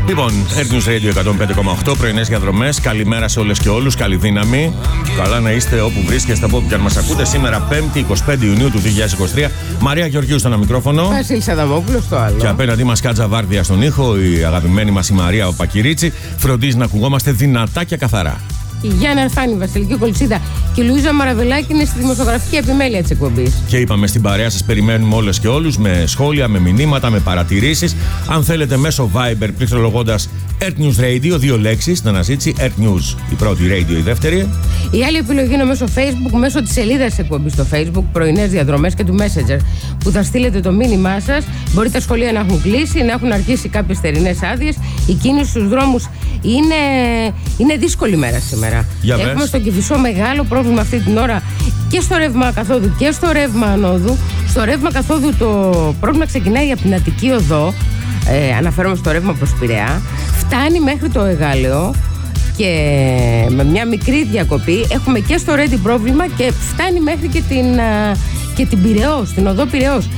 Λοιπόν, Earth News Radio 105,8, πρωινές διαδρομές. Καλημέρα σε όλες και όλους. Καλή δύναμη. Καλά να είστε όπου βρίσκεστε, από όπου και αν μας ακούτε. Σήμερα, 5η 25 Ιουνίου του 2023. Μαρία Γεωργίου στο ένα μικρόφωνο. Βασίλης Αδαμόπουλος στο άλλο. Και απέναντί μας Κάτζα Βάρδια στον ήχο. Η αγαπημένη μας η Μαρία ο Πακυρίτσι. Φροντίζει να ακουγόμαστε δυνατά και καθαρά. Η Γιάννα Αρφάνη, Βασιλική Κολτσίδα και η Λουίζα Μαραβελάκη είναι στη δημοσιογραφική επιμέλεια της εκπομπής. Και είπαμε στην παρέα σας, περιμένουμε όλες και όλους με σχόλια, με μηνύματα, με παρατηρήσεις. Αν θέλετε μέσω Viber, πληκτρολογώντας Earth News Radio, 2 λέξεις στην αναζήτηση. Earth News, η πρώτη, Radio η δεύτερη. Η άλλη επιλογή είναι μέσω Facebook, μέσω της σελίδας της εκπομπής στο Facebook, πρωινές διαδρομές και του Messenger, που θα στείλετε το μήνυμά σας. Μπορεί τα σχολεία να έχουν κλείσει, να έχουν αρχίσει κάποιες θερινές άδειες. Η κίνηση στους δρόμους είναι δύσκολη μέρα σήμερα. Έχουμε στον Κηφισό μεγάλο πρόβλημα αυτή την ώρα και στο ρεύμα καθόδου και στο ρεύμα ανόδου. Στο ρεύμα καθόδου το πρόβλημα ξεκινάει από την Αττική Οδό, αναφέρομαι στο ρεύμα προς Πειραιά, φτάνει μέχρι το Εγάλεο και με μια μικρή διακοπή έχουμε και στο Ρέντι πρόβλημα και φτάνει μέχρι και την Πειραιώς, την Οδό Πειραιώς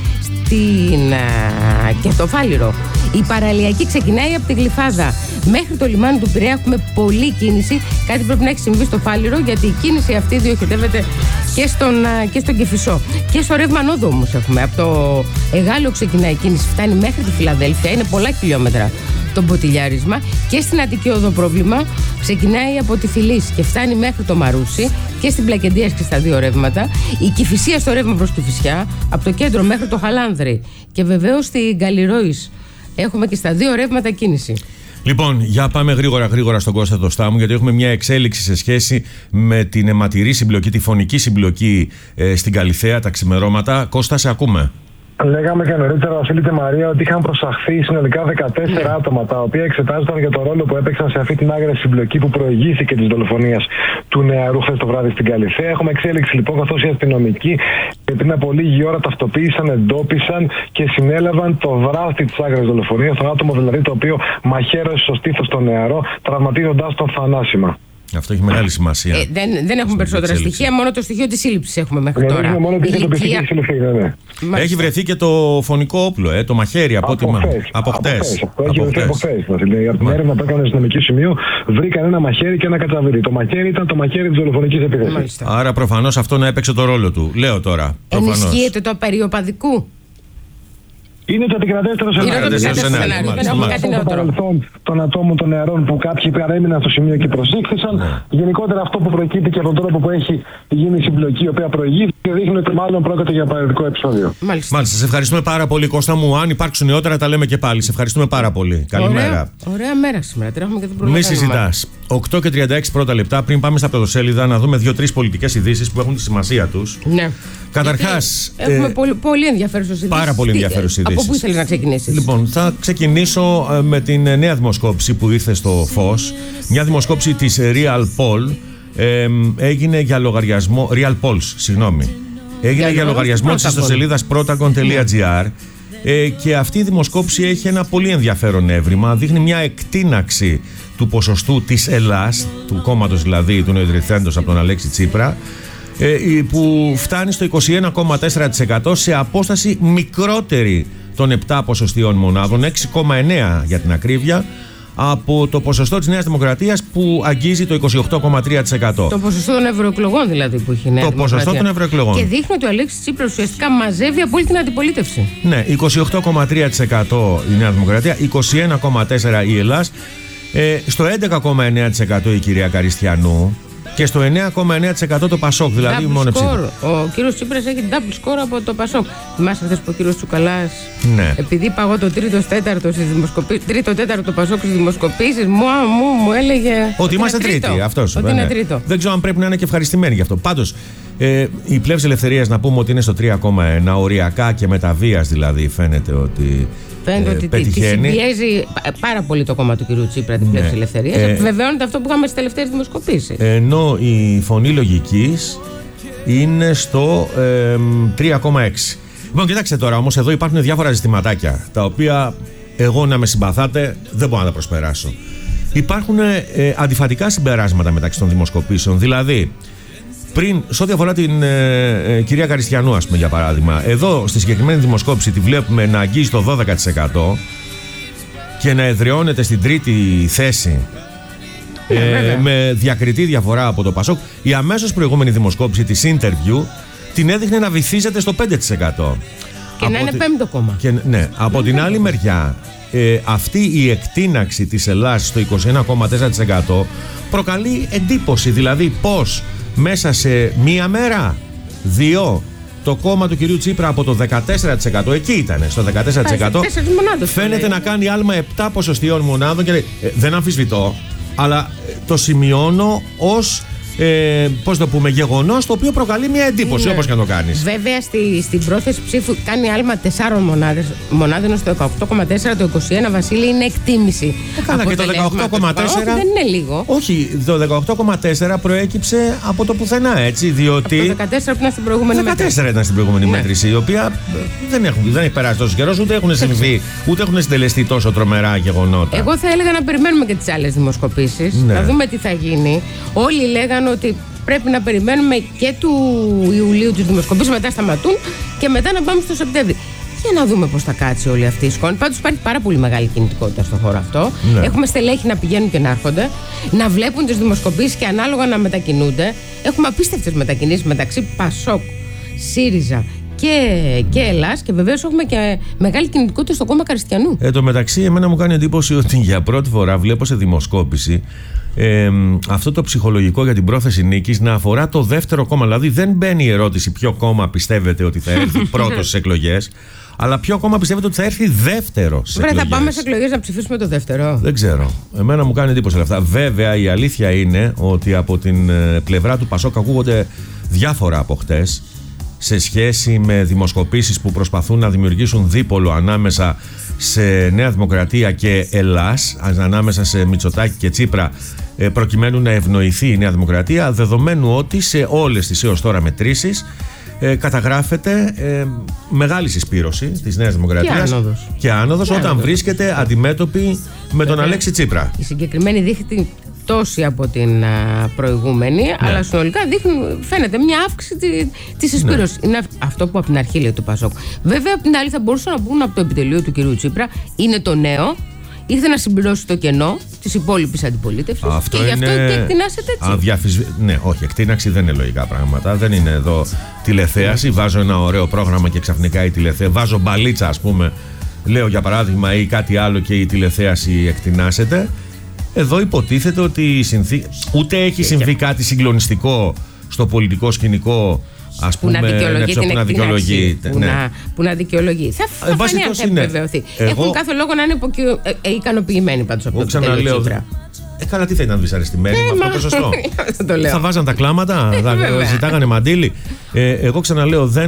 και το Φάληρο. Η παραλιακή ξεκινάει από τη Γλυφάδα μέχρι το λιμάνι του Πειραιά. Έχουμε πολλή κίνηση. Κάτι πρέπει να έχει συμβεί στο Φάληρο, γιατί η κίνηση αυτή διοχετεύεται και στον Κηφισό. Και στο ρεύμα ανόδου όμως έχουμε. Από το Εγάλεο ξεκινάει η κίνηση, φτάνει μέχρι τη Φιλαδέλφια. Είναι πολλά χιλιόμετρα το μποτιλιάρισμα. Και στην Αττική Οδό πρόβλημα ξεκινάει από τη Φιλής και φτάνει μέχρι το Μαρούσι, και στην Πλακεντίας και στα δύο ρεύματα. Η Κηφισία στο ρεύμα προς Κηφισιά, από το κέντρο μέχρι το Χαλάνδρη. Και βεβαίως στην Καλλιρόης έχουμε και στα δύο ρεύματα κίνηση. Λοιπόν, για πάμε γρήγορα στον Κώστα Δοστάμου, γιατί έχουμε μια εξέλιξη σε σχέση με την αιματηρή συμπλοκή, τη φωνική συμπλοκή στην Καλιθέα τα ξημερώματα. Κώστα, σε ακούμε. Λέγαμε και νωρίτερα, Βασίλη και Μαρία, ότι είχαν προσαχθεί συνολικά 14 άτομα, τα οποία εξετάζονταν για το ρόλο που έπαιξαν σε αυτή την άγρια συμπλοκή που προηγήθηκε τη δολοφονία του νεαρού χθες το βράδυ στην Καλιθέα. Έχουμε εξέλιξη λοιπόν, καθώς οι αστυνομικοί πριν από λίγη ώρα ταυτοποίησαν, εντόπισαν και συνέλαβαν το βράστη τη άγριας δολοφονίας, το άτομο δηλαδή το οποίο μαχαίρωσε στο στήθος τον νεαρό, τραυματίζοντας τον θανάσιμα. Αυτό έχει μεγάλη σημασία. Δεν έχουμε περισσότερα στοιχεία, μόνο το στοιχείο της σύλληψης έχουμε μέχρι τώρα. Μόνο το στοιχείο της σύλληψης, ναι. Έχει βρεθεί και το φωνικό όπλο, το μαχαίρι από χτες. Από χτες. Από την έρευνα που έκανε στο αστυνομικό σημείο, βρήκαν ένα μαχαίρι και ένα κατσαβίδι. Το μαχαίρι ήταν το μαχαίρι της δολοφονικής επίθεσης. Άρα προφανώς αυτό να έπαιξε το ρόλο του. Λέω τώρα. Ενισχύεται το περιοπαδικού. Είναι το επικρατέστερο σενάριο. Δεν έχουμε κάτι νεότερο. Το παρελθόν των ατόμων των νεαρών που κάποιοι παρέμειναν στο σημείο και προσήχθησαν. Ναι. Γενικότερα αυτό που προκύπτει και από τον τρόπο που έχει γίνει η συμπλοκή, η οποία προηγήθηκε, δείχνει ότι μάλλον πρόκειται για παρελθικό επεισόδιο. Μάλιστα. Σε ευχαριστούμε πάρα πολύ, Κώστα μου. Αν υπάρξουν νεότερα, τα λέμε και πάλι. Σε ευχαριστούμε πάρα πολύ. Καλημέρα. Ωραία μέρα σήμερα. Τρέχουμε και την προλαβαίνουμε. Μη συζητάς. 8 και 36 πρώτα λεπτά πριν πάμε στα πρωτοσέλιδα να δούμε 2-3 πολιτικές ειδήσεις που έχουν τη σημασία τους. Ναι. Καταρχάς. Έχουμε πολύ ενδιαφέρουσες ειδήσεις. Πάρα πολύ ενδιαφέρουσες ειδήσεις. Από πού ήθελες να ξεκινήσεις? Λοιπόν, θα ξεκινήσω με την νέα δημοσκόπηση που ήρθε στο φως. Μια δημοσκόπηση της Real Poll έγινε για λογαριασμό. Real Polls, συγγνώμη. Έγινε για λογαριασμό της ιστοσελίδας protagon.gr. Και αυτή η δημοσκόπηση έχει ένα πολύ ενδιαφέρον έβριμα. Δείχνει μια εκτείναξη του ποσοστού της Ελλάς, του κόμματος δηλαδή του νεοειδρυθέντος από τον Αλέξη Τσίπρα, που φτάνει στο 21,4% σε απόσταση μικρότερη των 7 ποσοστιών μονάδων, 6,9 για την ακρίβεια, από το ποσοστό της Νέας Δημοκρατίας που αγγίζει το 28,3%. Το ποσοστό των ευρωεκλογών δηλαδή που έχει η Νέα Δημοκρατία. Το ποσοστό των ευρωεκλογών. Και δείχνει ότι ο Αλέξης Τσίπρας ουσιαστικά μαζεύει από όλη την αντιπολίτευση. Ναι, 28,3% η Νέα Δημοκρατία, 21,4% η Ελλάς, στο 11,9% η κυρία Καριστιανού και στο 9,9% το Πασόκ, δηλαδή μόνο ψήφο. Ο κύριος Τσίπρας έχει double score από το Πασόκ. Θυμάσαι χθες που ο κύριος Τσουκαλάς, ναι, επειδή παγώ το τρίτο-τέταρτο Πασόκ στις δημοσκοπήσεις, μου έλεγε ότι είμαστε τρίτοι. Αυτός, ότι είναι τρίτο. Δεν ξέρω αν πρέπει να είναι και ευχαριστημένοι γι' αυτό. Πάντως, η πλεύση ελευθερίας να πούμε ότι είναι στο 3,1, οριακά και μεταβίας δηλαδή φαίνεται ότι. Φαίνεται ότι τη συμπιέζει πάρα πολύ το κόμμα του κ. Τσίπρα την πλεύση ελευθερίας. Επιβεβαιώνεται αυτό που είχαμε στις τελευταίες δημοσκοπήσεις. Ενώ η φωνή λογικής είναι στο 3,6. Λοιπόν, κοιτάξτε τώρα όμως, εδώ υπάρχουν διάφορα ζητηματάκια τα οποία εγώ, να με συμπαθάτε, δεν μπορώ να τα προσπεράσω. Υπάρχουν αντιφατικά συμπεράσματα μεταξύ των δημοσκοπήσεων. Δηλαδή, πριν, σε ό,τι αφορά την κυρία Καριστιανού, ας πούμε, για παράδειγμα, εδώ στη συγκεκριμένη δημοσκόπηση τη βλέπουμε να αγγίζει το 12% και να εδραιώνεται στην τρίτη θέση με διακριτή διαφορά από το ΠΑΣΟΚ, η αμέσως προηγούμενη δημοσκόπηση της Interview την έδειχνε να βυθίζεται στο 5%. Και να είναι πέμπτο κόμμα. Ναι, από την άλλη μεριά, αυτή η εκτείναξη της Ελλάς στο 21,4% προκαλεί εντύπωση. Δηλαδή πώς μέσα σε μία μέρα, 2, το κόμμα του κυρίου Τσίπρα από το 14%, εκεί ήταν, στο 14%, φαίνεται να κάνει άλμα 7 ποσοστιαίων μονάδων και δεν αμφισβητώ, αλλά το σημειώνω ως πώς το πούμε, γεγονός το οποίο προκαλεί μια εντύπωση, όπως και να το κάνεις. Βέβαια στην πρόθεση ψήφου κάνει άλμα 4 μονάδων, στο 18,4, το 21, Βασίλη, είναι εκτίμηση. Καλά, και το 18,4. Δεν είναι λίγο. Όχι, το 18,4 προέκυψε από το πουθενά, έτσι, διότι. Από το 14 που ήταν στην προηγούμενη μέτρηση. 14 ήταν στην προηγούμενη μέτρηση, η οποία δεν έχει περάσει τόσο καιρό, ούτε έχουν συμβεί, ούτε έχουν συντελεστεί τόσο τρομερά γεγονότα. Εγώ θα έλεγα να περιμένουμε και τις άλλες δημοσκοπήσεις, να δούμε τι θα γίνει. Όλοι λέγανε ότι πρέπει να περιμένουμε και του Ιουλίου τις δημοσκοπήσεις, μετά σταματούν και μετά να πάμε στο Σεπτέμβρη. Για να δούμε πώς θα κάτσει όλη αυτή η σκόνη. Πάντως υπάρχει πάρα πολύ μεγάλη κινητικότητα στον χώρο αυτό. Ναι. Έχουμε στελέχη να πηγαίνουν και να έρχονται, να βλέπουν τις δημοσκοπήσεις και ανάλογα να μετακινούνται. Έχουμε απίστευτες μετακινήσεις μεταξύ ΠΑΣΟΚ, ΣΥΡΙΖΑ και Ελλάς, και βεβαίως έχουμε και μεγάλη κινητικότητα στο κόμμα Καριστιανού. Εν τω μεταξύ, εμένα μου κάνει εντύπωση ότι για πρώτη φορά βλέπω σε δημοσκόπηση αυτό το ψυχολογικό για την πρόθεση νίκης να αφορά το δεύτερο κόμμα. Δηλαδή δεν μπαίνει η ερώτηση ποιο κόμμα πιστεύετε ότι θα έρθει πρώτο στις εκλογές, αλλά ποιο κόμμα πιστεύετε ότι θα έρθει δεύτερο στις εκλογές. Θα πάμε σε εκλογές να ψηφίσουμε το δεύτερο. Δεν ξέρω. Εμένα μου κάνει εντύπωση αυτά. Βέβαια, η αλήθεια είναι ότι από την πλευρά του ΠΑΣΟΚ ακούγονται διάφορα από χτες σε σχέση με δημοσκοπήσεις που προσπαθούν να δημιουργήσουν δίπολο ανάμεσα σε Νέα Δημοκρατία και Ελλάς, ανάμεσα σε Μητσοτάκη και Τσίπρα, προκειμένου να ευνοηθεί η Νέα Δημοκρατία, δεδομένου ότι σε όλες τις έως τώρα μετρήσεις καταγράφεται μεγάλη συσπήρωση της Νέας Δημοκρατίας και άνοδος όταν βρίσκεται αντιμέτωπη με τον Αλέξη Τσίπρα. Η συγκεκριμένη δείχνει τόση από την προηγούμενη, αλλά συνολικά φαίνεται μια αύξηση της συσπήρωσης. Είναι αυτό που από την αρχή λέει το ΠΑΣΟΚ. Βέβαια, από την άλλη, θα μπορούσαν να πούν από το επιτελείο του κυρίου Τσίπρα, είναι το νέο, ήρθε να συμπληρώσει το κενό της υπόλοιπης αντιπολίτευσης. Και γι' αυτό και εκτινάσετε έτσι. Ναι, όχι, εκτείναξη δεν είναι λογικά πράγματα. Δεν είναι εδώ τηλεθέαση. Βάζω ένα ωραίο πρόγραμμα και ξαφνικά η τηλεθέαση. Βάζω μπαλίτσα, ας πούμε, λέω για παράδειγμα, ή κάτι άλλο και η τηλεθέαση εκτινάσεται. Εδώ υποτίθεται ότι ούτε έχει συμβεί κάτι συγκλονιστικό στο πολιτικό σκηνικό, ας πούμε, που να δικαιολογεί. Που να δικαιολογεί. Θα φανεί αν θα επιβεβαιωθεί. Έχουν κάθε λόγο να είναι ικανοποιημένοι πάντως από το επιτελείο Τσίπρα. Καλά, τι θα ήταν δυσαρεστημένοι με αυτό το ποσοστό. Θα βάζαν τα κλάματα, θα ζητάγανε μαντίλι. Εγώ ξαναλέω, δεν.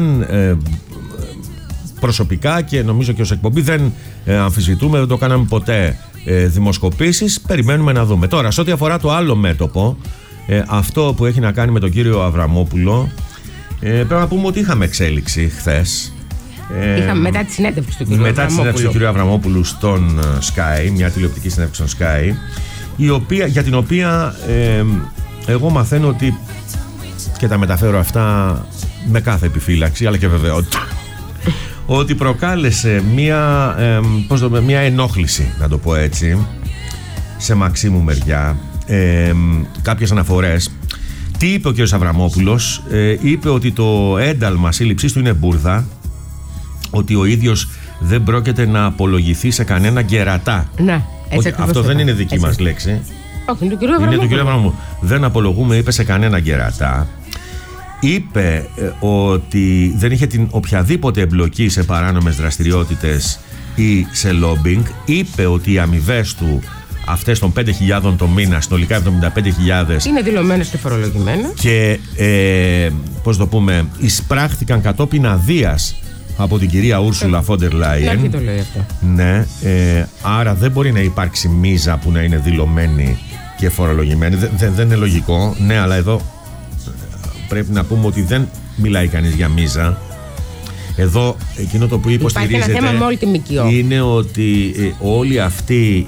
Προσωπικά και νομίζω και ως εκπομπή δεν αμφισβητούμε, δεν το κάναμε ποτέ δημοσκοπήσεις, περιμένουμε να δούμε. Τώρα, σε ό,τι αφορά το άλλο μέτωπο, αυτό που έχει να κάνει με τον κύριο Αβραμόπουλο, πρέπει να πούμε ότι είχαμε εξέλιξη χθες. Είχαμε μετά τη συνέντευξη του κύριου του κύριου Αβραμόπουλου στον Sky, μια τηλεοπτική συνέντευξη στον Sky, για την οποία εγώ μαθαίνω ότι, και τα μεταφέρω αυτά με κάθε επιφύλαξη αλλά και βεβαιότητα, ότι προκάλεσε μια ενόχληση, να το πω έτσι, σε Μαξίμου μεριά, κάποιες αναφορές. Τι είπε ο κ. Αβραμόπουλος? Είπε ότι το ένταλμα σύλληψής του είναι μπουρδα, ότι ο ίδιος δεν πρόκειται να απολογηθεί σε κανένα γκερατά. Ναι, αυτό δεν είναι δική μας λέξη. Όχι, είναι του κ. Αβραμόπουλου. Δεν απολογούμε, είπε, σε κανένα γκερατά. Είπε ότι δεν είχε την οποιαδήποτε εμπλοκή σε παράνομες δραστηριότητες ή σε λόμπινγκ. Είπε ότι οι αμοιβές του, αυτές των 5.000 το μήνα, συνολικά 75.000, είναι δηλωμένες και φορολογημένες. Και πώς το πούμε, εισπράχθηκαν κατόπιν αδείας από την κυρία Ούρσουλα Φόντερ Λάιεν. Το λέει αυτό. Ναι, άρα δεν μπορεί να υπάρξει μίζα που να είναι δηλωμένη και φορολογημένη. Δεν είναι λογικό. Ναι, αλλά εδώ πρέπει να πούμε ότι δεν μιλάει κανείς για μίζα. Εδώ εκείνο το που υποστηρίζεται είναι ότι όλοι αυτοί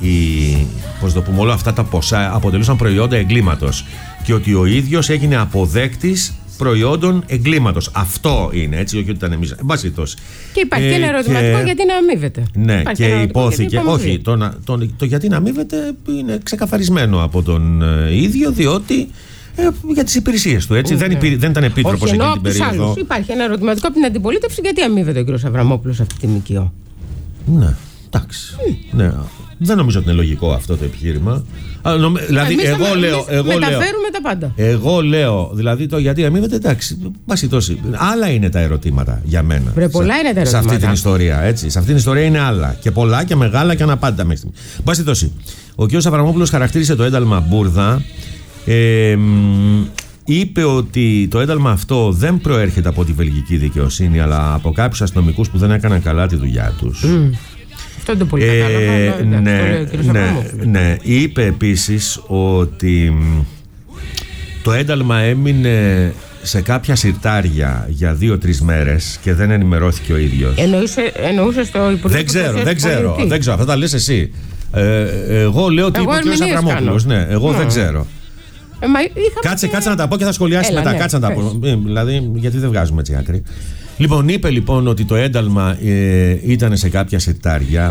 όλα αυτά τα ποσά αποτελούσαν προϊόντα εγκλήματος και ότι ο ίδιος έγινε αποδέκτης προϊόντων εγκλήματος. Αυτό είναι, έτσι, όχι ότι ήταν εμείς. Εν πάση περιπτώσει. Και υπάρχει και ένα ερωτηματικό γιατί να αμείβεται. Ναι, υπάρχει και υπόθηκε. Όχι, το γιατί να αμείβεται είναι ξεκαθαρισμένο από τον ίδιο, διότι. Για τις υπηρεσίες του, έτσι. Δεν ήταν επίτροπος εκείνη την περίοδο. Υπάρχει ένα ερωτηματικό από την αντιπολίτευση γιατί αμείβεται ο κ. Αβραμόπουλος αυτή τη ΜΚΟ. Ναι, εντάξει. Ναι. Δεν νομίζω ότι είναι λογικό αυτό το επιχείρημα. Δηλαδή, μεταφέρουμε τα πάντα. Εγώ λέω, δηλαδή το γιατί αμείβεται, εντάξει. Άλλα είναι τα ερωτήματα για μένα. Πολλά είναι τα ερωτήματα. Σε αυτή την ιστορία, έτσι. Σε αυτή την ιστορία είναι άλλα. Και πολλά και μεγάλα και αναπάντητα μέχρι στιγμή. Ο κ. Αβραμόπουλος χαρακτήρισε το ένταλμα μπουρδα. Είπε ότι το ένταλμα αυτό δεν προέρχεται από τη βελγική δικαιοσύνη, αλλά από κάποιους αστυνομικούς που δεν έκαναν καλά τη δουλειά τους. Αυτό είναι το πολύ κατάλαβα. Ναι. Είπε επίσης ότι το ένταλμα έμεινε σε κάποια συρτάρια για 2-3 μέρες και δεν ενημερώθηκε ο ίδιος. Εννοούσε στο Υπουργείο. Δεν ξέρω. Αυτά τα λες εσύ. Εγώ λέω ότι είπε ο κ. Αβραμόπουλος. Ναι, εγώ δεν ξέρω. Κάτσε να τα πω και θα σχολιάσει μετά. Ναι, κάτσε να τα πω. Δηλαδή, γιατί δεν βγάζουμε έτσι άκρη. Λοιπόν, είπε ότι το ένταλμα ήταν σε κάποια συρτάρια.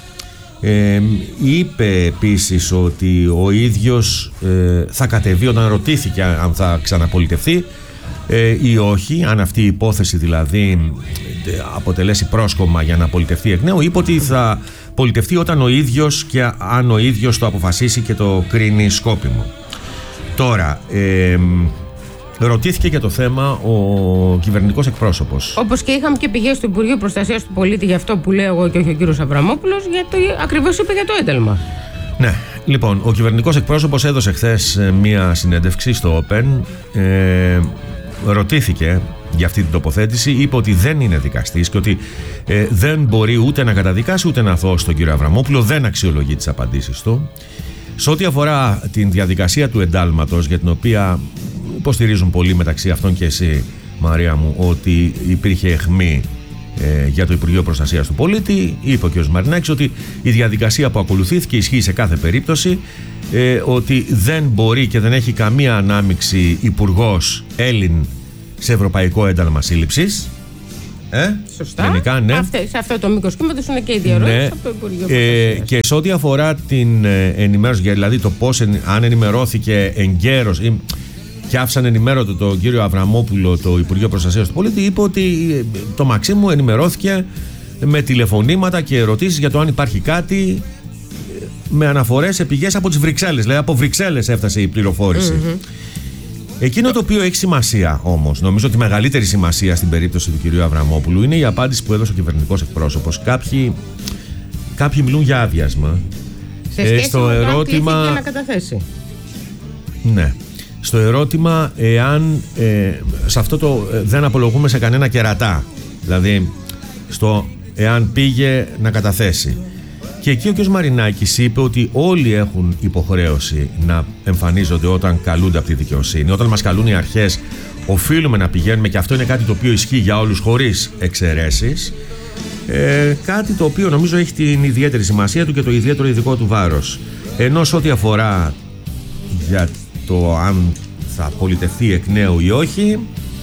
Είπε επίσης ότι ο ίδιος θα κατεβεί όταν ρωτήθηκε αν θα ξαναπολιτευθεί ή όχι, αν αυτή η υπόθεση δηλαδή αποτελέσει πρόσκομμα για να πολιτευτεί εκ νέου. Είπε ότι θα πολιτευτεί όταν ο ίδιος και αν ο ίδιος το αποφασίσει και το κρίνει σκόπιμο. Τώρα, ρωτήθηκε για το θέμα ο κυβερνητικός εκπρόσωπος. Όπως και είχαμε και πηγές του Υπουργείου Προστασίας του Πολίτη για αυτό που λέω εγώ και όχι ο κύριος Αβραμόπουλος, γιατί ακριβώς είπε για το ένταλμα. Ναι, λοιπόν, ο κυβερνητικός εκπρόσωπος έδωσε χθες μία συνέντευξη στο Open. Ρωτήθηκε για αυτή την τοποθέτηση, είπε ότι δεν είναι δικαστής και ότι δεν μπορεί ούτε να καταδικάσει ούτε να αθώσει τον κύριο Αβραμόπουλο, δεν αξιολογεί τις απαντήσεις του. Σε ό,τι αφορά την διαδικασία του εντάλματος, για την οποία υποστηρίζουν πολλοί μεταξύ αυτών και εσύ, Μαρία μου, ότι υπήρχε αιχμή για το Υπουργείο Προστασίας του Πολίτη, είπε ο κ. Μαρινάκης ότι η διαδικασία που ακολουθήθηκε ισχύει σε κάθε περίπτωση, ότι δεν μπορεί και δεν έχει καμία ανάμειξη υπουργός Έλλην σε ευρωπαϊκό ένταλμα σύλληψης. Σωστά. Γενικά, ναι. Σε αυτό το μήκος κύματος είναι και η διαρροή από το Υπουργείο Προστασίας. Και σε ό,τι αφορά την ενημέρωση, δηλαδή το πώς αν ενημερώθηκε εγκαίρως και άφησαν ενημέρωτο τον κύριο Αβραμόπουλο το Υπουργείο Προστασίας του Πολίτη, είπε ότι το Μαξίμου ενημερώθηκε με τηλεφωνήματα και ερωτήσεις για το αν υπάρχει κάτι, με αναφορές σε πηγές από τις Βρυξέλλες. Δηλαδή από Βρυξέλλες έφτασε η πληροφόρηση. Εκείνο το οποίο έχει σημασία όμως, νομίζω ότι η μεγαλύτερη σημασία στην περίπτωση του κυρίου Αβραμόπουλου, είναι η απάντηση που έδωσε ο κυβερνητικός εκπρόσωπος. Κάποιοι μιλούν για άδειασμα. Σε σχέση με το αν κληθεί για να καταθέσει. Ναι. Στο ερώτημα εάν σε αυτό δεν απολογούμε σε κανένα κερατά. Δηλαδή στο εάν πήγε να καταθέσει. Και εκεί ο κ. Μαρινάκης είπε ότι όλοι έχουν υποχρέωση να εμφανίζονται όταν καλούνται από τη δικαιοσύνη. Όταν μας καλούν οι αρχές, οφείλουμε να πηγαίνουμε, και αυτό είναι κάτι το οποίο ισχύει για όλους χωρίς εξαιρέσεις. Κάτι το οποίο νομίζω έχει την ιδιαίτερη σημασία του και το ιδιαίτερο ειδικό του βάρος. Ενώ σε ό,τι αφορά για το αν θα πολιτευτεί εκ νέου ή όχι,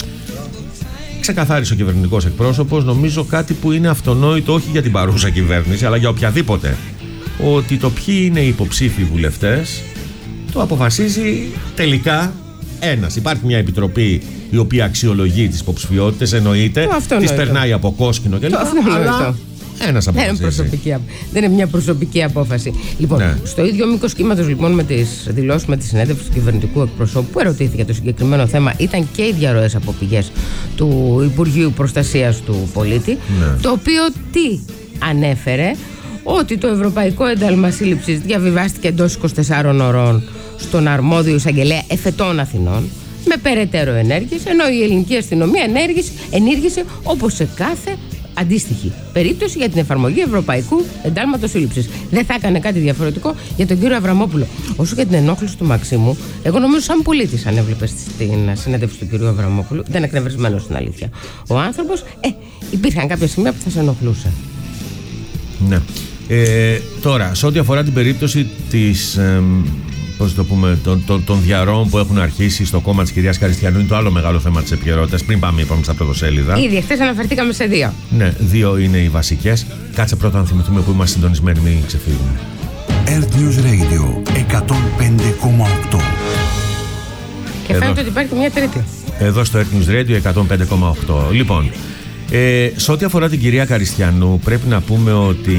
ξεκαθάρισε ο κυβερνητικός εκπρόσωπος, νομίζω κάτι που είναι αυτονόητο όχι για την παρούσα κυβέρνηση αλλά για οποιαδήποτε, ότι το ποιοι είναι οι υποψήφοι βουλευτές το αποφασίζει τελικά ένας. Υπάρχει μια επιτροπή η οποία αξιολογεί τις υποψηφιότητες, εννοείται, τις περνάει από κόσκινο κλπ. Αλλά ένας αποφασίζει. Δεν είναι μια προσωπική απόφαση. Λοιπόν, στο ίδιο μήκος κύματος λοιπόν με τις δηλώσεις, με τη συνέντευξη του κυβερνητικού εκπροσώπου που ερωτήθηκε για το συγκεκριμένο θέμα, ήταν και οι διαρροές από πηγές του Υπουργείου Προστασίας του Πολίτη, το οποίο τι ανέφερε? Ότι το Ευρωπαϊκό Ένταλμα Σύλληψης διαβιβάστηκε εντός 24 ωρών στον αρμόδιο εισαγγελέα εφετών Αθηνών με περαιτέρω ενέργειες, ενώ η ελληνική αστυνομία ενήργησε όπως σε κάθε αντίστοιχη περίπτωση για την εφαρμογή Ευρωπαϊκού Εντάλματος Σύλληψης. Δεν θα έκανε κάτι διαφορετικό για τον κύριο Αβραμόπουλο. Όσο για την ενόχληση του Μαξίμου, εγώ νομίζω σαν πολίτης, αν έβλεπε στην συνέντευξη του κυρίου Αβραμόπουλου, ήταν εκνευρισμένος στην αλήθεια. Ο άνθρωπος, υπήρχαν κάποια σημεία που θα σε ενοχλούσε. Ναι. Τώρα, σε ό,τι αφορά την περίπτωση των διαρροών που έχουν αρχίσει στο κόμμα της κυρίας Καριστιανού. Είναι το άλλο μεγάλο θέμα της επικαιρότητας. Πριν πάμε, είπαμε, στα πρωτοσέλιδα. Ήδη χθες αναφερθήκαμε σε 2. Ναι, 2 είναι οι βασικές. Κάτσε πρώτα να θυμηθούμε που είμαστε συντονισμένοι, μην ξεφύγουμε. Earth News Radio 105,8. Και φαίνεται ότι υπάρχει μια τρίτη. Εδώ στο Earth News Radio 105,8. Λοιπόν, σε ό,τι αφορά την κυρία Καριστιανού, πρέπει να πούμε ότι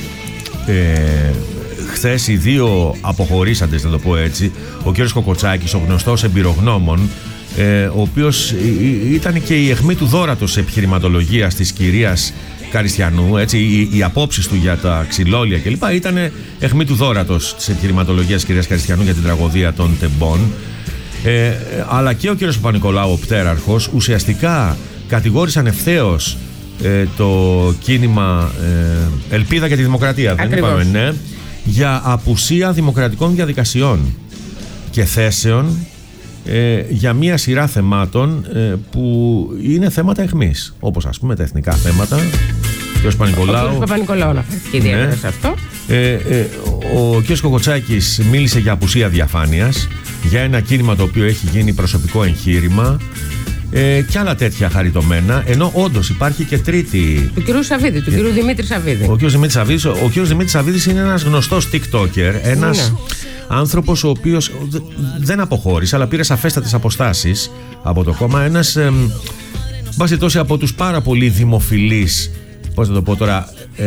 χθες οι 2 αποχωρήσαντες, να το πω έτσι, ο κ. Κοκοτσάκης, ο γνωστός εμπειρογνώμων, ο οποίος ήταν και η αιχμή του δώρατος επιχειρηματολογίας της κυρίας Καριστιανού, έτσι, οι απόψεις του για τα ξυλόλια κλπ. Ήταν αιχμή του δώρατος της επιχειρηματολογίας της κυρίας Καριστιανού για την τραγωδία των τεμπών. Αλλά και ο κ. Παπα-Νικολάου, ο πτέραρχος, ουσιαστικά κατηγόρησαν ευθέως το κίνημα Ελπίδα για τη Δημοκρατία, δεν είπαμε, ναι, για απουσία δημοκρατικών διαδικασιών και θέσεων για μία σειρά θεμάτων που είναι θέματα αιχμής, όπως ας πούμε τα εθνικά θέματα. Ο κ. Παπα-Νικολάου αναφέρθηκε ιδιαίτερα σε αυτό. Ο κ. Κοκοτσάκης μίλησε για απουσία διαφάνειας, για ένα κίνημα το οποίο έχει γίνει προσωπικό εγχείρημα και άλλα τέτοια χαριτωμένα, ενώ όντως υπάρχει και τρίτη. Του κ. Σαββίδη, του κ. Δημήτρη Σαββίδη. Ο κ. Δημήτρης Σαββίδης είναι ένας γνωστός TikToker, ένας άνθρωπος ο οποίος δεν αποχώρησε, αλλά πήρε σαφέστατες αποστάσεις από το κόμμα. Ένας βάσει από τους πάρα πολύ δημοφιλείς, πώς να το πω τώρα,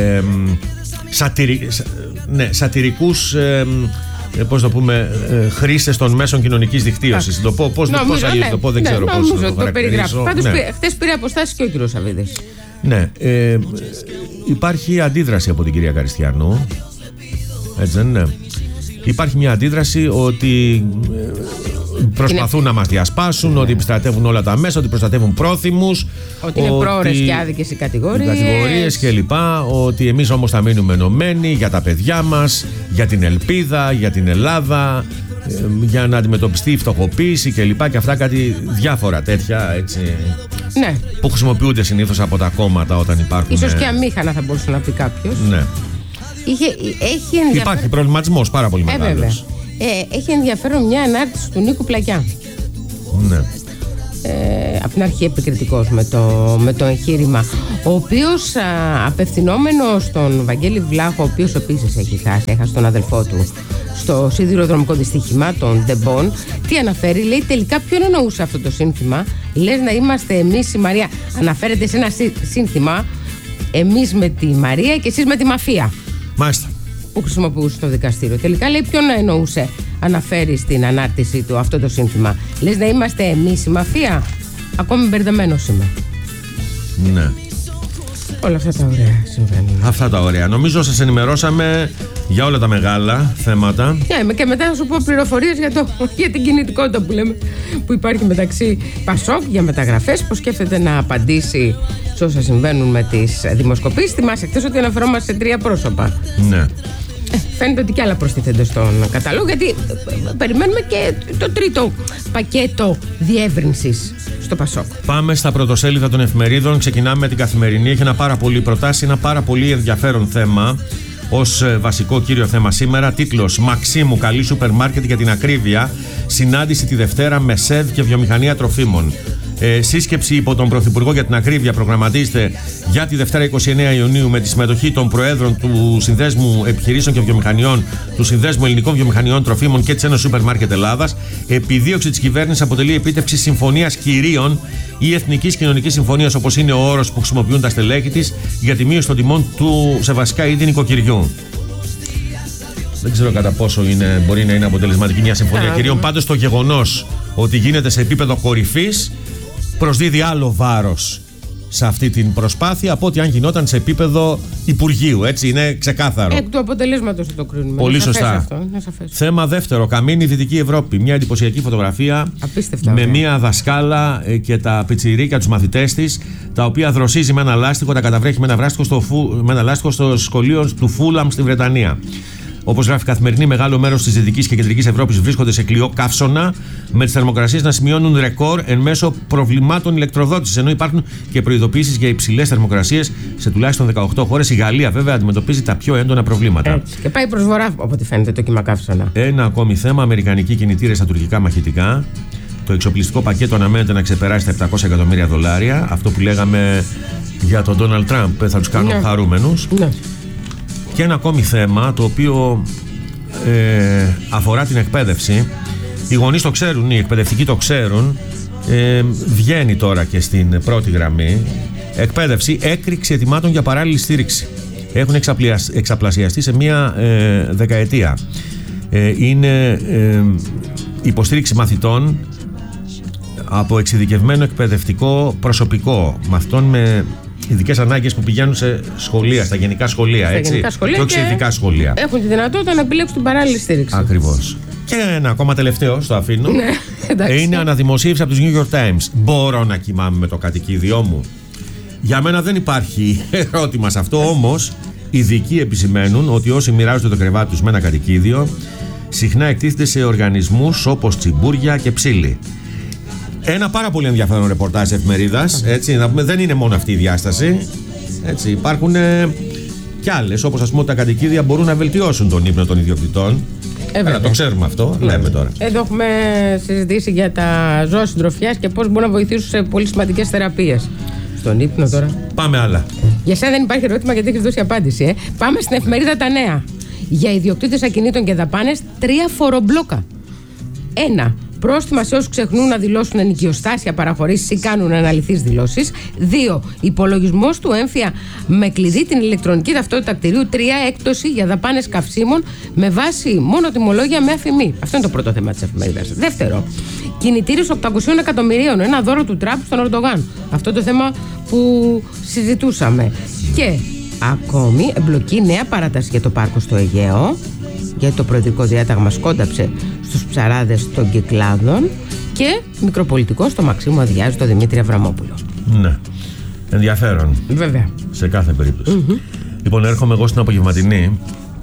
σατυρικούς, πώς το πούμε, χρήστες των μέσων κοινωνικής δικτύωσης. Το πω, πώς αλλιώς το πω, δεν ξέρω πώς να το χαρακτηρίσω. Πάντως χθες πήρε αποστάσεις και ο κ. Σαββίδης. Ναι, υπάρχει αντίδραση από την κυρία Καριστιανού, έτσι δεν είναι? Υπάρχει μια αντίδραση ότι προσπαθούν να μας διασπάσουν, ότι επιστρατεύουν όλα τα μέσα, ότι προστατεύουν πρόθυμους, ότι είναι πρόωρες και άδικες οι κατηγορίες κλπ. Ότι εμείς όμως θα μείνουμε ενωμένοι για τα παιδιά μας, για την ελπίδα, για την Ελλάδα, για να αντιμετωπιστεί η φτωχοποίηση κλπ. Και αυτά κάτι διάφορα τέτοια, έτσι, ναι, που χρησιμοποιούνται συνήθως από τα κόμματα όταν υπάρχουν. Ίσως και αμήχανα θα μπορούσε να πει κάποιος. Ναι. Υπάρχει προβληματισμός πάρα πολύ μεγάλος. Έχει ενδιαφέρον μια ανάρτηση του Νίκου Πλακιά. Ναι. Από την αρχή επικριτικός με το εγχείρημα, ο οποίος απευθυνόμενος στον Βαγγέλη Βλάχο, ο οποίος επίσης έχασε τον αδελφό του στο σιδηροδρομικό δυστύχημα των Ντεμπών, τι αναφέρει? Λέει, τελικά ποιον εννοούσε αυτό το σύνθημα? Λες να είμαστε εμείς η Μαρία? Αναφέρεται σε ένα σύνθημα, εμείς με τη Μαρία και εσείς με τη μαφία. Μάλιστα. Που χρησιμοποιούσε στο δικαστήριο. Τελικά λέει ποιον εννοούσε? Αναφέρει στην ανάρτησή του αυτό το σύνθημα. Λες να είμαστε εμείς η μαφία? Ακόμη μπερδεμένος είμαι. Ναι. Όλα αυτά τα ωραία συμβαίνουν. Αυτά τα ωραία. Νομίζω σας ενημερώσαμε για όλα τα μεγάλα θέματα. Και μετά να σου πω πληροφορίες για την κινητικότητα που λέμε, που υπάρχει μεταξύ Πασόκ για μεταγραφές, πώς σκέφτεται να απαντήσει σε όσα συμβαίνουν με τις δημοσκοπήσεις. Θυμάσαι χθες ότι αναφερόμαστε σε 3 πρόσωπα. Ναι. Φαίνεται ότι και άλλα προστίθενται στον κατάλογο, γιατί περιμένουμε και το τρίτο πακέτο διεύρυνσης στο Πασόκ. Πάμε στα πρωτοσέλιδα των εφημερίδων. Ξεκινάμε με την Καθημερινή. Έχει ένα πάρα πολύ προτάσει, ένα πάρα πολύ ενδιαφέρον θέμα ως βασικό κύριο θέμα σήμερα. Τίτλος: Μαξίμου καλεί σούπερ μάρκετ για την ακρίβεια. Συνάντηση τη Δευτέρα με ΣΕΔ και βιομηχανία τροφίμων. Σύσκεψη υπό τον Πρωθυπουργό για την ακρίβεια προγραμματίζεται για τη Δευτέρα 29 Ιουνίου με τη συμμετοχή των Προέδρων του Συνδέσμου Επιχειρήσεων και Βιομηχανιών, του Συνδέσμου Ελληνικών Βιομηχανιών Τροφίμων και της Ένωσης Σούπερ Μάρκετ Ελλάδας. Επιδίωξη της κυβέρνησης αποτελεί επίτευξη συμφωνίας κυρίων ή εθνικής κοινωνικής συμφωνίας, όπως είναι ο όρος που χρησιμοποιούν τα στελέχη της, για τη μείωση των τιμών σε βασικά είδη νοικοκυριού. Δεν ξέρω κατά πόσο μπορεί να είναι αποτελεσματική μια συμφωνία κυρίων. Πάντως το γεγονός ότι γίνεται σε επίπεδο κορυφής προσδίδει άλλο βάρος σε αυτή την προσπάθεια από ότι αν γινόταν σε επίπεδο Υπουργείου. Έτσι είναι ξεκάθαρο. Εκ του αποτελέσματος θα το κρίνουμε. Πολύ σωστά. Αυτό, θέμα δεύτερο. Καμίνη, Δυτική Ευρώπη. Μια εντυπωσιακή φωτογραφία. Απίστευτα, με μια δασκάλα και τα πιτσιρίκια, τους μαθητές της, τα οποία δροσίζει με ένα λάστιχο, τα καταβρέχει με ένα λάστιχο στο σχολείο του Φούλαμ στη Βρετανία. Όπως γράφει Καθημερινή, μεγάλο μέρος της Δυτικής και Κεντρικής Ευρώπης βρίσκονται σε κλειό καύσωνα, με τις θερμοκρασίες να σημειώνουν ρεκόρ εν μέσω προβλημάτων ηλεκτροδότησης. Ενώ υπάρχουν και προειδοποιήσεις για υψηλές θερμοκρασίες σε τουλάχιστον 18 χώρες. Η Γαλλία, βέβαια, αντιμετωπίζει τα πιο έντονα προβλήματα. Και πάει προς βορρά, από ό,τι φαίνεται, το κύμα καύσωνα. Ένα ακόμη θέμα: αμερικανικοί κινητήρες στα τουρκικά μαχητικά. Το εξοπλιστικό πακέτο αναμένεται να ξεπεράσει τα $700 εκατομμύρια. Αυτό που λέγαμε για τον Ντόναλντ Τραμπ, θα τους κάνουν χαρούμενους. Ναι. Και ένα ακόμη θέμα, το οποίο αφορά την εκπαίδευση. Οι γονείς το ξέρουν, οι εκπαιδευτικοί το ξέρουν. Βγαίνει τώρα και στην πρώτη γραμμή. Εκπαίδευση, έκρηξη ετοιμάτων για παράλληλη στήριξη. Έχουν εξαπλασιαστεί σε μία δεκαετία. Είναι υποστήριξη μαθητών από εξειδικευμένο εκπαιδευτικό προσωπικό, μαθητών με ειδικές ανάγκες που πηγαίνουν σε σχολεία, στα γενικά σχολεία, έτσι, και όχι σε ειδικά σχολεία. Έχουν τη δυνατότητα να επιλέξουν την παράλληλη στήριξη. Ακριβώς. Και ένα ακόμα τελευταίο, στο αφήνω. Είναι αναδημοσίευση από τους New York Times. Μπορώ να κοιμάμαι με το κατοικίδιό μου? Για μένα δεν υπάρχει ερώτημα σε αυτό, όμως ειδικοί επισημαίνουν ότι όσοι μοιράζονται το κρεβάτι τους με ένα κατοικίδιο συχνά εκτίθεται σε οργανισμούς όπως τσιμπούρια και ψήλοι. Ένα πάρα πολύ ενδιαφέρον ρεπορτάζ εφημερίδας. Έτσι, να πούμε, δεν είναι μόνο αυτή η διάσταση. Έτσι, υπάρχουν κι άλλες, όπως ας πούμε τα κατοικίδια μπορούν να βελτιώσουν τον ύπνο των ιδιοκτητών. Το ξέρουμε αυτό, λέμε τώρα. Εδώ έχουμε συζητήσει για τα ζώα συντροφιάς και πώς μπορούν να βοηθήσουν σε πολύ σημαντικές θεραπείες. Στον ύπνο τώρα. Πάμε άλλα. Για σένα δεν υπάρχει ερώτημα, γιατί έχεις δώσει απάντηση. Πάμε στην εφημερίδα Τα Νέα. Για ιδιοκτήτες ακινήτων και δαπάνες, 3 φορομπλόκα. 1. Πρόστιμα σε όσους ξεχνούν να δηλώσουν ενοικιοστάσια, παραχωρήσεις ή κάνουν αναλυθείς δηλώσεις. 2. Υπολογισμός του έμφυα με κλειδί την ηλεκτρονική ταυτότητα κτηρίου. 3. Έκπτωση για δαπάνες καυσίμων με βάση μόνο τιμολόγια με αφημί. Αυτό είναι το πρώτο θέμα της εφημερίδας. Δεύτερο. Κινητήρες 800 εκατομμυρίων. Ένα δώρο του Τραμπ στον Ερντογάν. Αυτό το θέμα που συζητούσαμε. Και ακόμη εμπλοκή νέα παράταση για το πάρκο στο Αιγαίο. Γιατί το προεδρικό διάταγμα σκόνταψε στους ψαράδες των Κυκλάδων. Και μικροπολιτικό στο Μαξίμου αδειάζει το Δημήτρη Αβραμόπουλο. Ναι. Ενδιαφέρον. Βέβαια. Σε κάθε περίπτωση. Λοιπόν, έρχομαι εγώ στην απογευματινή.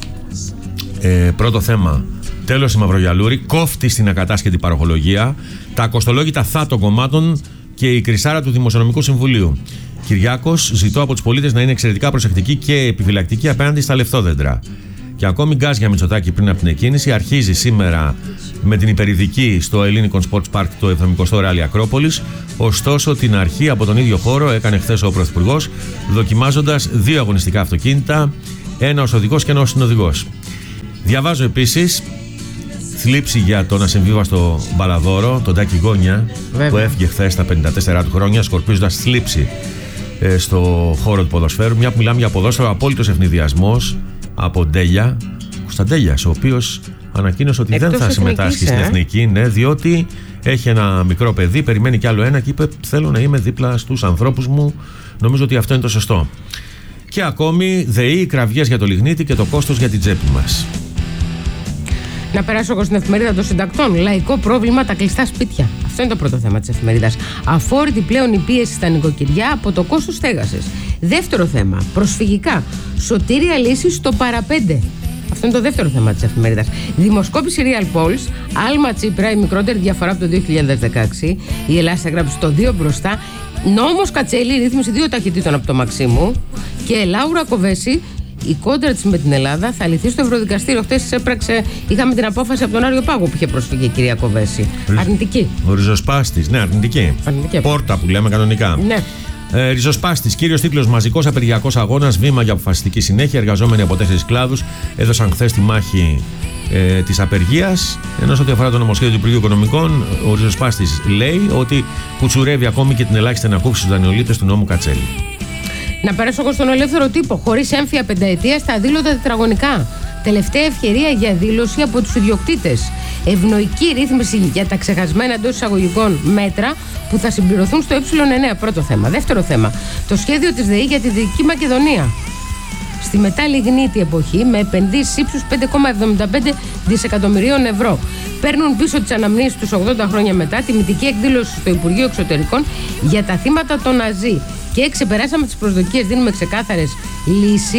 Πρώτο θέμα. Τέλος η Μαυρογιαλούρη. Κόφτη στην ακατάσχετη παροχολογία. Τα κοστολόγητα των κομμάτων και η κρυσάρα του Δημοσιονομικού Συμβουλίου. Κυριάκος, ζητώ από τους πολίτες να είναι εξαιρετικά προσεκτικοί και επιφυλακτικοί απέναντι στα λεφτόδεντρα. Και ακόμη γκάζ για Μητσοτάκη πριν από την εκκίνηση. Αρχίζει σήμερα με την υπερηδική στο Ελληνικό Sports Park το 70ο Ράλι Ακρόπολης. Ωστόσο, την αρχή από τον ίδιο χώρο έκανε χθες ο Πρωθυπουργός, δοκιμάζοντας 2 αγωνιστικά αυτοκίνητα, ένα ως οδηγός και ένα ως συνοδηγός. Διαβάζω επίσης θλίψη για τον ασυμβίβαστο Μπαλαδόρο, τον Τάκη Γκόνια, που έφυγε χθες στα 54 του χρόνια, σκορπίζοντας θλίψη στο χώρο του ποδοσφαίρου. Μια που μιλάμε για ποδόσφαιρο, απόλυτος ευνηδιασμός από Ντέλια, Κωνσταντέλιας, ο οποίος ανακοίνωσε ότι δεν θα συμμετάσχει στην Εθνική, ναι, διότι έχει ένα μικρό παιδί, περιμένει κι άλλο ένα και είπε: θέλω να είμαι δίπλα στους ανθρώπους μου. Νομίζω ότι αυτό είναι το σωστό. Και ακόμη ΔΕΗ, κραυγές για το λιγνίτη και το κόστος για την τσέπη μας. Να περάσω εγώ στην εφημερίδα των συντακτών. Λαϊκό πρόβλημα, τα κλειστά σπίτια. Αυτό είναι το πρώτο θέμα της εφημερίδας. Αφόρητη πλέον η πίεση στα νοικοκυριά από το κόστος στέγασης. Δεύτερο θέμα, προσφυγικά. Σωτήρια λύση στο παραπέντε. Αυτό είναι το δεύτερο θέμα της εφημερίδας. Δημοσκόπηση Real Polls. Άλμα Τσίπρα, η μικρότερη διαφορά από το 2016. Η Ελλάδα έγραψε το 2 μπροστά. Νόμος Κατσέλη, ρύθμιση 2 ταχυτήτων από το Μαξίμου. Και Λάουρα Κοβέση. Η κόντρα της με την Ελλάδα θα λυθεί στο Ευρωδικαστήριο. Χθες έπραξε, είχαμε την απόφαση από τον Άριο Πάγο που είχε προσφύγει η κυρία Κοβέση. Αρνητική. Ο ριζοσπάστης, ναι, αρνητική. Πόρτα που λέμε κανονικά. Ναι. Ριζοσπάστης, κύριος τίτλος: μαζικός απεργιακός αγώνας, βήμα για αποφασιστική συνέχεια. Εργαζόμενοι από 4 κλάδους έδωσαν χθες τη μάχη της απεργίας. Ενώ σε ό,τι αφορά το νομοσχέδιο του Υπουργείου Οικονομικών, ο ριζοσπάστης λέει ότι κουτσουρεύει ακόμη και την ελάχιστη ανακούφιση στους δανειολήπτες του νόμου Κατσέλη. Να περάσω εγώ στον ελεύθερο τύπο. Χωρίς έμφυα πενταετία στα αδήλωτα τετραγωνικά. Τελευταία ευκαιρία για δήλωση από τους ιδιοκτήτες. Ευνοϊκή ρύθμιση για τα ξεχασμένα εντός εισαγωγικών μέτρα που θα συμπληρωθούν στο Ε9. Πρώτο θέμα. Δεύτερο θέμα. Το σχέδιο της ΔΕΗ για τη Δυτική Μακεδονία. Στη μετά λιγνίτη εποχή, με επενδύσεις ύψους 5,75 δισεκατομμυρίων ευρώ. Παίρνουν πίσω τις αναμνήσεις τους 80 χρόνια μετά, τιμητική εκδήλωση στο Υπουργείο Εξωτερικών για τα θύματα των Ναζί. Και ξεπεράσαμε τις προσδοκίες, δίνουμε ξεκάθαρες λύσεις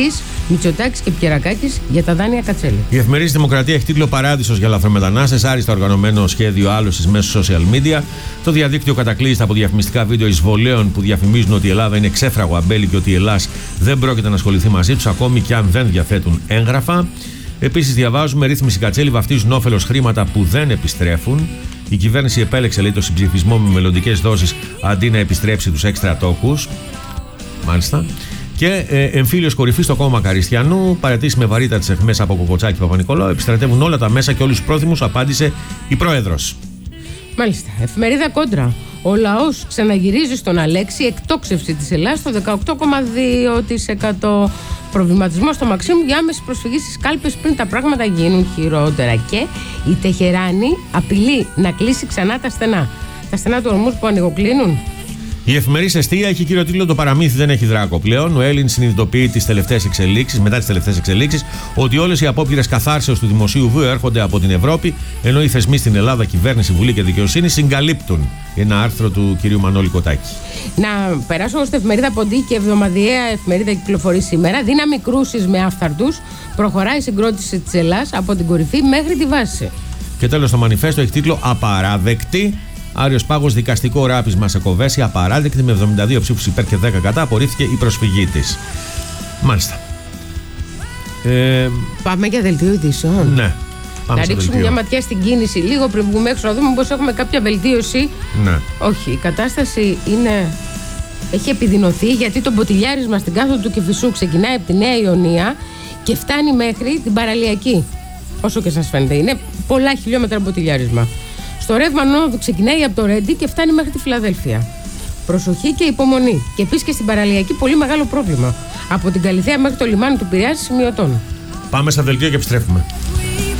Μητσοτάκης και Πιερακάκης για τα δάνεια Κατσέλη. Η εφημερίδα Δημοκρατία έχει τίτλο «Παράδεισος για λαθρομετανάστες, άριστα οργανωμένο σχέδιο άλωσης μέσω social media». Το διαδίκτυο κατακλείζεται από διαφημιστικά βίντεο εισβολέων που διαφημίζουν ότι η Ελλάδα είναι ξέφραγο αμπέλι και ότι η Ελλάς δεν πρόκειται να ασχοληθεί μαζί τους, ακόμη και αν δεν διαθέτουν έγγραφα. Επίσης, διαβάζουμε ρύθμιση Κατσέλη βαφτίζουν όφελος χρήματα που δεν επιστρέφουν. Η κυβέρνηση επέλεξε, λέει, το συμψηφισμό με μελλοντικές δόσεις αντί να επιστρέψει τους έξτρα τόκους. Μάλιστα. Και εμφύλιος κορυφής στο κόμμα Μακαριστιανού. Παρατήσει με βαρύτητα τις αιχμές από Κοκοτσάκη Παπα-Νικολάου. Επιστρατεύουν όλα τα μέσα και όλους τους πρόθυμους, απάντησε η πρόεδρος. Μάλιστα. Εφημερίδα Κόντρα. Ο λαός ξαναγυρίζει στον Αλέξη, εκτόξευση της Ελλάδας στο 18,2%. Προβληματισμό στο Μαξίμου για άμεση προσφυγή στις κάλπες πριν τα πράγματα γίνουν χειρότερα. Και η Τεχεράνη απειλεί να κλείσει ξανά τα στενά. Τα στενά του ορμούς που ανοιγοκλίνουν. Η εφημερίδα Εστία έχει κύριο τίτλο «Το παραμύθι δεν έχει δράκο πλέον». Ο Έλλην συνειδητοποιεί μετά τις τελευταίες εξελίξεις, ότι όλες οι απόπειρες καθάρσεως του δημοσίου βίου έρχονται από την Ευρώπη, ενώ οι θεσμοί στην Ελλάδα, κυβέρνηση, Βουλή και Δικαιοσύνη, συγκαλύπτουν. Ένα άρθρο του κυρίου Μανώλη Κοτάκη. Να περάσω στην εφημερίδα Ποντίκη, εβδομαδιαία εφημερίδα κυκλοφορεί σήμερα. Δύναμη κρούσης με άφθαρτους. Προχωράει η συγκρότηση της Ελλάς από την κορυφή μέχρι τη βάση. Και τέλος, το μανιφέστο έχει τίτλο «Απαράδεκτη». Άριος Πάγος, δικαστικό ράπισμα σε Κοβέση, απαράδεκτη, με 72 ψήφους υπέρ και 10 κατά, απορρίφθηκε η προσφυγή της. Μάλιστα. Πάμε για δελτίο ειδήσεων. Ναι. Να ρίξουμε μια ματιά στην κίνηση λίγο πριν βγούμε έξω, να δούμε πώς έχουμε κάποια βελτίωση. Ναι. Όχι, η κατάσταση έχει επιδεινωθεί, γιατί το μποτιλιάρισμα στην κάθοδο του Κηφισού ξεκινάει από τη Νέα Ιωνία και φτάνει μέχρι την Παραλιακή. Όσο και σας φαίνεται, είναι πολλά χιλιόμετρα μποτιλιάρισμα. Στο ρεύμα νόδου ξεκινάει από το Ρέντι και φτάνει μέχρι τη Φιλαδέλφια. Προσοχή και υπομονή. Και επίσης και στην Παραλιακή πολύ μεγάλο πρόβλημα. Από την Καλιθέα μέχρι το λιμάνι του Πειραιά σημειωτών. Πάμε στα δελτίο και επιστρέφουμε.